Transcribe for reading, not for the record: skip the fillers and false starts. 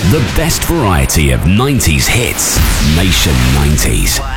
The best variety of 90s hits. Nation 90s.